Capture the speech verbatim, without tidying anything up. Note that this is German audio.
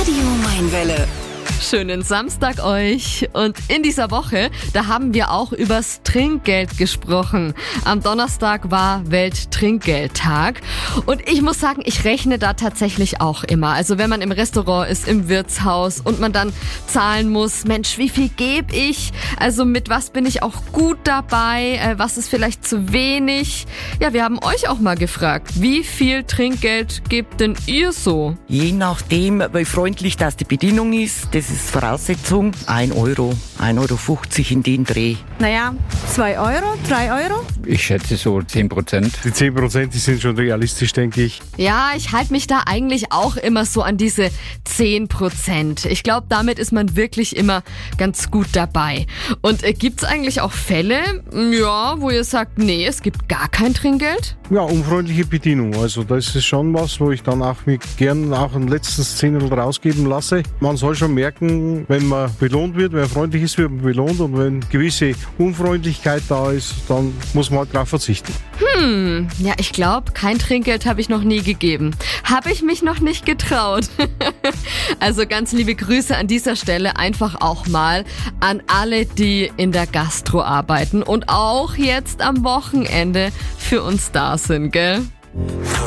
Radio Mainwelle. Schönen Samstag euch. Und in dieser Woche, da haben wir auch übers Trinkgeld gesprochen. Am Donnerstag war Welttrinkgeldtag. Und ich muss sagen, ich rechne da tatsächlich auch immer. Also wenn man im Restaurant ist, im Wirtshaus und man dann zahlen muss, Mensch, wie viel gebe ich? Also mit was bin ich auch gut dabei? Was ist vielleicht zu wenig? Ja, wir haben euch auch mal gefragt, wie viel Trinkgeld gebt denn ihr so? Je nachdem, wie freundlich das die Bedienung ist, das ist Voraussetzung, ein Euro, ein Euro fünfzig in den Dreh. Naja, zwei Euro, drei Euro? Ich schätze so zehn Prozent. Die zehn Prozent, die sind schon realistisch, denke ich. Ja, ich halte mich da eigentlich auch immer so an diese zehn Prozent. Ich glaube, damit ist man wirklich immer ganz gut dabei. Und äh, gibt's eigentlich auch Fälle, ja, wo ihr sagt, nee, es gibt gar kein Trinkgeld? Ja, unfreundliche Bedienung. Also das ist schon was, wo ich dann auch mich gern auch einen letzten Zehnerl rausgeben lasse. Man soll schon merken, wenn man belohnt wird, wenn man freundlich ist, wird man belohnt. Und wenn gewisse Unfreundlichkeit da ist, dann muss man halt drauf verzichten. Hm, ja, ich glaube, kein Trinkgeld habe ich noch nie gegeben. Habe ich mich noch nicht getraut. Also ganz liebe Grüße an dieser Stelle einfach auch mal an alle, die in der Gastro arbeiten und auch jetzt am Wochenende für uns da sind, gell?